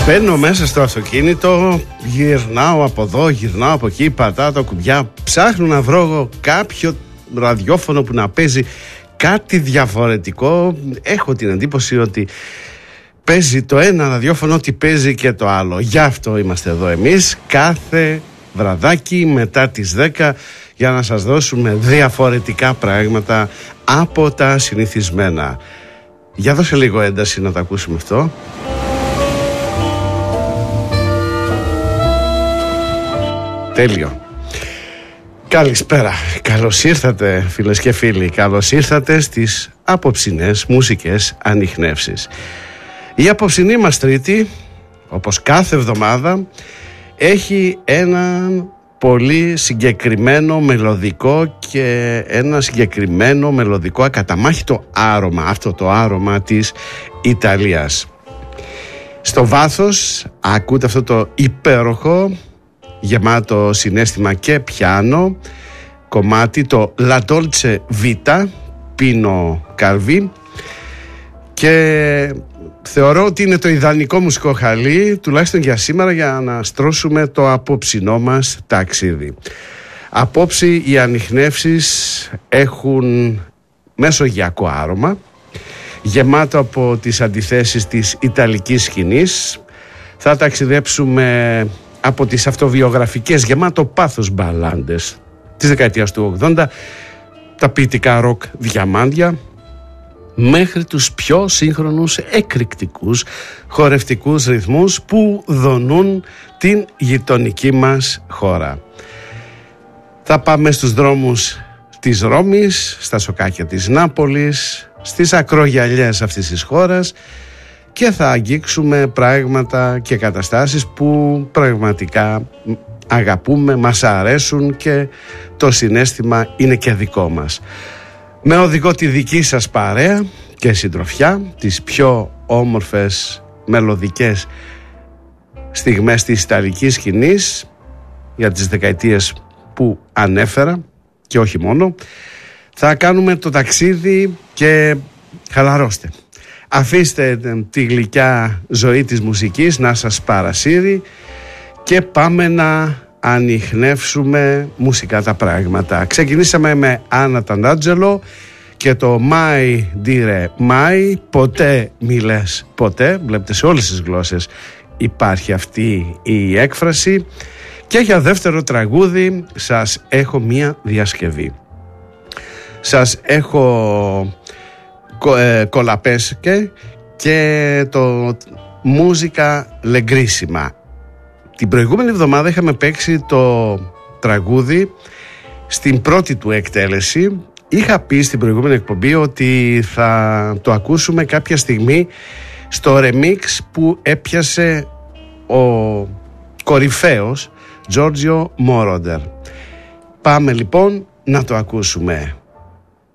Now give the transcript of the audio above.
Μπαίνω μέσα στο αυτοκίνητο, γυρνάω από εδώ, γυρνάω από εκεί, πατάω τα κουμπιά, ψάχνω να βρω κάποιο ραδιόφωνο που να παίζει κάτι διαφορετικό. Έχω την εντύπωση ότι παίζει το ένα ραδιόφωνο, ότι παίζει και το άλλο. Γι' αυτό είμαστε εδώ εμείς κάθε βραδάκι μετά τις 10 για να σας δώσουμε διαφορετικά πράγματα από τα συνηθισμένα. Για δώσε λίγο ένταση να το ακούσουμε αυτό. Τέλειο. Καλησπέρα. Καλώς ήρθατε φίλες και φίλοι. Καλώς ήρθατε στις απόψινές μουσικές ανιχνεύσεις. Η απόψινή μας Τρίτη, όπως κάθε εβδομάδα, έχει έναν πολύ συγκεκριμένο μελωδικό και ένα συγκεκριμένο μελωδικό ακαταμάχητο άρωμα. Αυτό το άρωμα της Ιταλίας. Στο βάθος ακούτε αυτό το υπέροχο, γεμάτο συναίσθημα και πιάνο κομμάτι, το La Dolce Vita, Πίνο Καρβί, και θεωρώ ότι είναι το ιδανικό μουσικό χαλί, τουλάχιστον για σήμερα, για να στρώσουμε το απόψινό μας ταξίδι. Απόψε οι ανιχνεύσεις έχουν μεσογειακό άρωμα, γεμάτο από τις αντιθέσεις της ιταλικής σκηνής. Θα ταξιδέψουμε από τις αυτοβιογραφικές γεμάτο πάθος μπαλάντες της δεκαετίας του 80, τα ποιητικά ροκ διαμάντια, μέχρι τους πιο σύγχρονους εκρηκτικούς χορευτικούς ρυθμούς που δονούν την γειτονική μας χώρα. Θα πάμε στους δρόμους της Ρώμης, στα σοκάκια της Νάπολης, στις ακρογιαλιές αυτής της χώρας, και θα αγγίξουμε πράγματα και καταστάσεις που πραγματικά αγαπούμε, μας αρέσουν και το συναίσθημα είναι και δικό μας. Με οδηγό τη δική σας παρέα και συντροφιά, τις πιο όμορφες μελωδικές στιγμές της ιταλικής σκηνής για τις δεκαετίες που ανέφερα και όχι μόνο. Θα κάνουμε το ταξίδι και χαλαρώστε. Αφήστε τη γλυκιά ζωή της μουσικής να σας παρασύρει και πάμε να ανιχνεύσουμε μουσικά τα πράγματα. Ξεκινήσαμε με Άννα Ταντάτζελο και το Mai dire mai, ποτέ μη λες ποτέ. Βλέπετε, σε όλες τις γλώσσες υπάρχει αυτή η έκφραση. Και για δεύτερο τραγούδι σας έχω μία διασκευή. Σας έχω Κολαπέσκε και το Μούζικα Λεγκρίσιμα. Την προηγούμενη εβδομάδα είχαμε παίξει το τραγούδι στην πρώτη του εκτέλεση. Είχα πει στην προηγούμενη εκπομπή ότι θα το ακούσουμε κάποια στιγμή στο remix που έπιασε ο κορυφαίος Giorgio Moroder. Πάμε λοιπόν να το ακούσουμε.